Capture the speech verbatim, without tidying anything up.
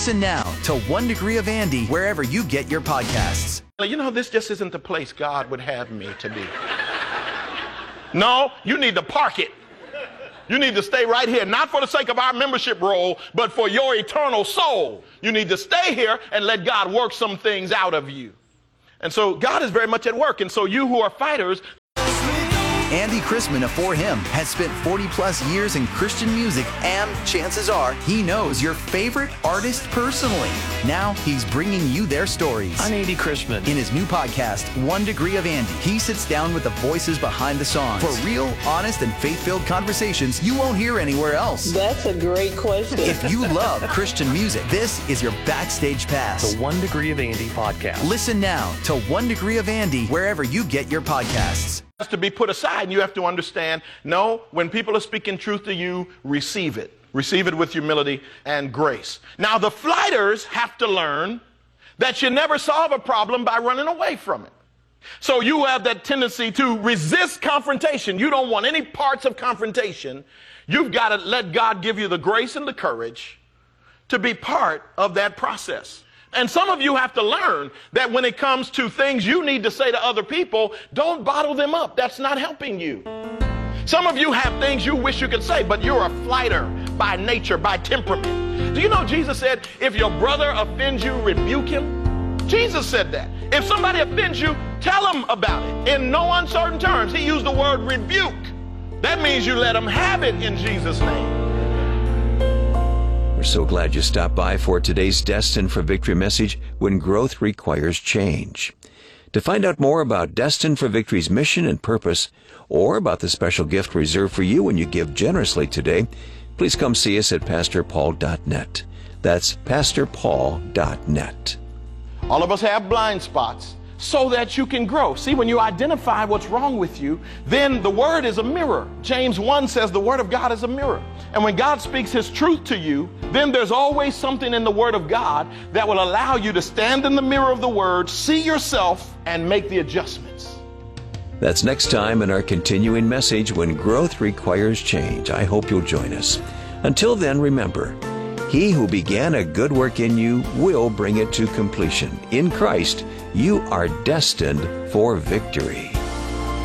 Listen now to One Degree of Andy wherever you get your podcasts. You know, this just isn't the place God would have me to be. No, you need to park it. You need to stay right here, not for the sake of our membership roll, but for your eternal soul. You need to stay here and let God work some things out of you. And so God is very much at work. And so you who are fighters, Andy Chrisman of For Him has spent forty plus years in Christian music, and chances are he knows your favorite artist personally. Now he's bringing you their stories. I'm Andy Chrisman. In his new podcast, One Degree of Andy, he sits down with the voices behind the songs for real, honest, and faith-filled conversations you won't hear anywhere else. That's a great question. If you love Christian music, this is your backstage pass. The One Degree of Andy podcast. Listen now to One Degree of Andy wherever you get your podcasts. to be put aside, and you have to understand, no, when people are speaking truth to you, receive it. Receive it with humility and grace. Now, the flighters have to learn that you never solve a problem by running away from it. So you have that tendency to resist confrontation. You don't want any parts of confrontation. You've got to let God give you the grace and the courage to be part of that process. And some of you have to learn that when it comes to things you need to say to other people, don't bottle them up. That's not helping you. Some of you have things you wish you could say, but you're a flighter by nature, by temperament. Do you know Jesus said, if your brother offends you, rebuke him? Jesus said that. If somebody offends you, tell them about it in no uncertain terms. He used the word rebuke. That means you let them have it in Jesus' name. We're so glad you stopped by for today's Destined for Victory message, When Growth Requires Change. To find out more about Destined for Victory's mission and purpose, or about the special gift reserved for you when you give generously today, please come see us at pastor paul dot net. That's pastor paul dot net. All of us have blind spots so that you can grow. See, when you identify what's wrong with you, then the word is a mirror. James one says the word of God is a mirror. And when God speaks his truth to you, then there's always something in the word of God that will allow you to stand in the mirror of the word, see yourself, and make the adjustments. That's next time in our continuing message, When Growth Requires Change. I hope you'll join us. Until then, remember, he who began a good work in you will bring it to completion. In Christ, you are destined for victory.